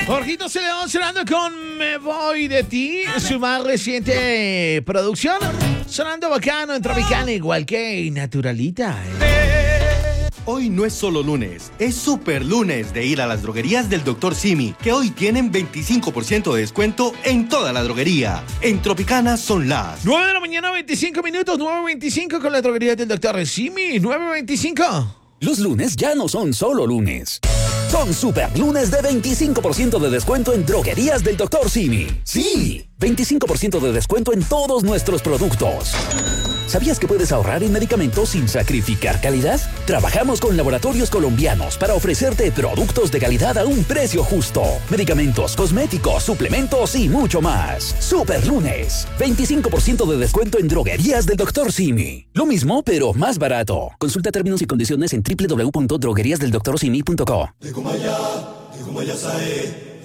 Jorgito se le va sonando con Me Voy de Ti, su más reciente producción. Sonando bacano en Tropicana, igual que Naturalita. Hoy no es solo lunes, es super lunes de ir a las droguerías del Dr. Simi, que hoy tienen 25% de descuento en toda la droguería. En Tropicana son las 9 de la mañana, 25 minutos, 9:25 con la droguería del Dr. Simi, 9:25. Los lunes ya no son solo lunes. Son super lunes de 25% de descuento en droguerías del Dr. Simi. Sí, 25% de descuento en todos nuestros productos. ¿Sabías que puedes ahorrar en medicamentos sin sacrificar calidad? Trabajamos con laboratorios colombianos para ofrecerte productos de calidad a un precio justo. Medicamentos, cosméticos, suplementos y mucho más. Super lunes. 25% de descuento en droguerías del Dr. Simi. Lo mismo, pero más barato. Consulta términos y condiciones en www.drogueriasdeldoctorsimi.co. De Kumaya Sae.